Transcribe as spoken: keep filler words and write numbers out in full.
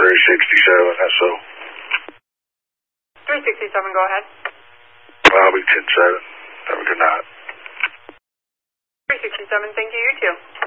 three sixty-seven, S O. three sixty-seven, go ahead. I'll be ten seven. Have a good night. three sixty-seven, thank you, you too.